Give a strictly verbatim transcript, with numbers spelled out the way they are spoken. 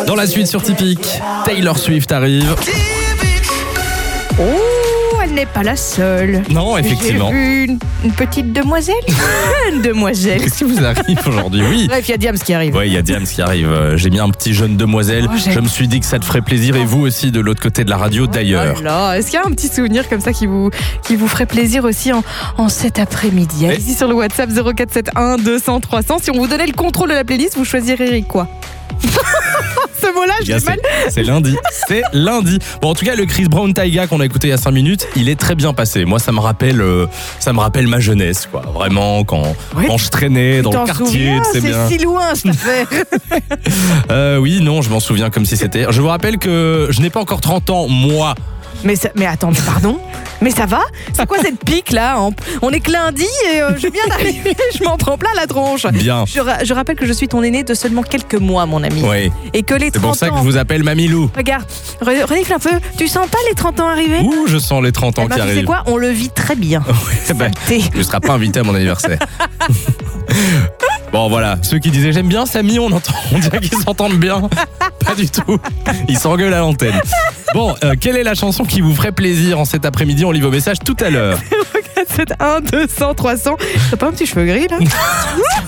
Dans la suite sur Typique, Taylor Swift arrive. Oh, elle n'est pas la seule. Non, effectivement. J'ai vu une, une petite demoiselle. Une demoiselle. Qu'est-ce qui vous arrive aujourd'hui? Oui. Bref, il y a Diams qui arrive. Ouais, il y a Diams qui arrive. Euh, J'ai mis un petit jeune demoiselle. Oh, j'ai- Je me suis dit que ça te ferait plaisir et vous aussi de l'autre côté de la radio d'ailleurs. Oh là, est-ce qu'il y a un petit souvenir comme ça qui vous, qui vous ferait plaisir aussi en, en cet après-midi? Allez-y sur le WhatsApp zéro quatre sept un deux cents trois cents. Si on vous donnait le contrôle de la playlist, vous choisiriez quoi? Ce mot-là, je Gars, l'ai mal. c'est- C'est lundi. C'est lundi. Bon, en tout cas, le Chris Brown Taiga qu'on a écouté il y a cinq minutes, il est très bien passé. Moi, ça me rappelle, euh, ça me rappelle ma jeunesse, quoi. Vraiment, quand, Ouais. quand je traînais dans T'en le quartier, souviens, tu sais c'est bien. si loin cette affaire. Euh, oui, non, je m'en souviens comme si c'était. Je vous rappelle que je n'ai pas encore trente ans, moi. Mais, ça, mais attends, pardon? Mais ça va? C'est quoi cette pique là? On on est que lundi et euh, je viens d'arriver, je m'en prends plein la tronche. Bien. Je, ra- je rappelle que je suis ton aîné de seulement quelques mois, mon ami. Oui. Et que les C'est trente pour ça que ans. je vous appelle Mamilou. Regarde, re- renifle un peu. Tu sens pas les trente ans arriver? Ouh, je sens les trente ans Eh ben, qui tu sais arrivent. quoi? On le vit très bien. Ouais, ben, Saleté. tu ne seras pas invité à mon anniversaire. Bon, voilà. Ceux qui disaient j'aime bien Samy, on entend, on dirait qu'ils s'entendent bien. Pas du tout. Ils s'engueulent à l'antenne. Bon, euh, quelle est la chanson qui vous ferait plaisir en cet après-midi? On lit vos messages tout à l'heure. quatre sept un deux cents trois cents. T'as pas un petit cheveu gris là?